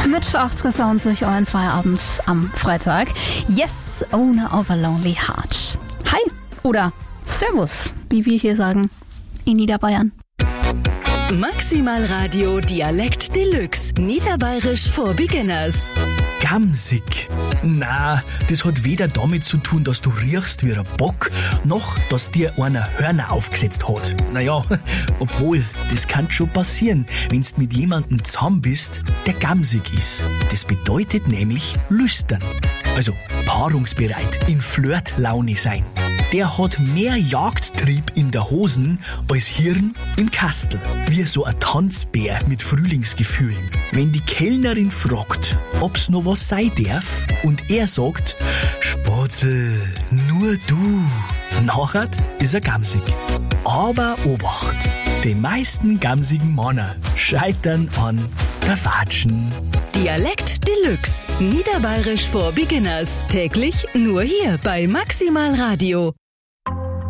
Mit 80 Sound durch euren Feierabend am Freitag. Yes, Owner of a Lonely Heart. Hi oder Servus, wie wir hier sagen in Niederbayern. Maximal Radio Dialekt Deluxe. Niederbayerisch for Beginners. Gamsig. Na, das hat weder damit zu tun, dass du riechst wie ein Bock, noch dass dir einer Hörner aufgesetzt hat. Naja, obwohl, das kann schon passieren, wenn's mit jemandem zusammen bist, der gamsig ist. Das bedeutet nämlich lüstern. Also paarungsbereit, in Flirtlaune sein. Der hat mehr Jagdtrieb in der Hosen als Hirn im Kastel. Wie so ein Tanzbär mit Frühlingsgefühlen. Wenn die Kellnerin fragt, ob's noch was sein darf, und er sagt, Spatzel, nur du, nachher ist er gamsig. Aber Obacht, die meisten gamsigen Männer scheitern an der Watschen. Dialekt Deluxe. Niederbayerisch for Beginners. Täglich nur hier bei Maximal Radio.